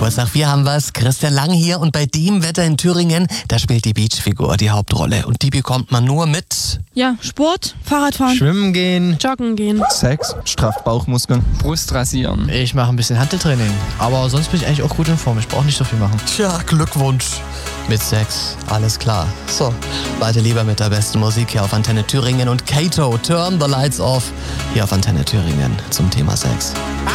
Kurz nach 4 haben wir's. Christian Lang hier und bei dem Wetter in Thüringen, da spielt die Beachfigur die Hauptrolle. Und die bekommt man nur mit... Ja, Sport, Fahrradfahren, Schwimmen gehen, Joggen gehen. Sex, strafft Bauchmuskeln. Brust rasieren. ich mache ein bisschen Hanteltraining. Aber sonst bin ich eigentlich auch gut in Form. Ich brauche nicht so viel machen. Tja, Glückwunsch. Mit Sex, alles klar. So, weiter lieber mit der besten Musik hier auf Antenne Thüringen und Kato, Turn the Lights Off, hier auf Antenne Thüringen zum Thema Sex.